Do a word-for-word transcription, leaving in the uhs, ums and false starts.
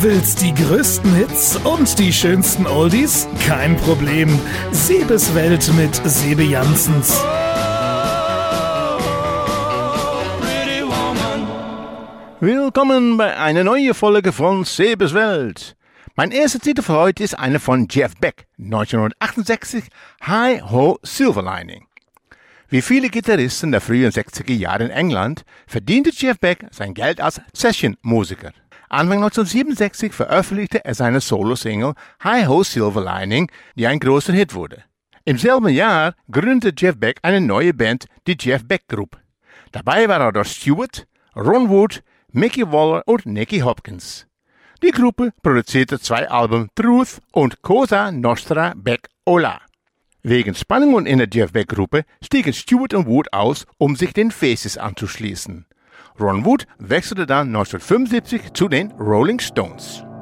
willst die größten Hits und die schönsten Oldies? Kein Problem. Sebes Welt mit Sebe Janssens. Willkommen bei einer neuen Folge von Sebes Welt. Mein erster Titel für heute ist eine von Jeff Beck, neunzehnhundertachtundsechzig, Hi Ho Silver Lining. Wie viele Gitarristen der frühen sechziger Jahre in England verdiente Jeff Beck sein Geld als Session-Musiker. Anfang neunzehnhundertsiebenundsechzig veröffentlichte er seine Solo-Single Hi Ho Silver Lining, die ein großer Hit wurde. Im selben Jahr gründete Jeff Beck eine neue Band, die Jeff Beck Group. Dabei war Rod Stewart, Ron Wood, Mickey Waller und Nicky Hopkins. Die Gruppe produzierte zwei Alben Truth und Cosa Nostra Beck Ola. Wegen Spannungen in der Jeff Beck Gruppe stiegen Stewart und Wood aus, um sich den Faces anzuschließen. Ron Wood wechselte dann neunzehnhundertfünfundsiebzig zu den Rolling Stones.